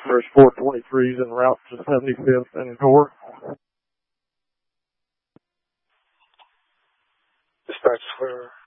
There's 423s en route to 75th and North. Dispatch clear.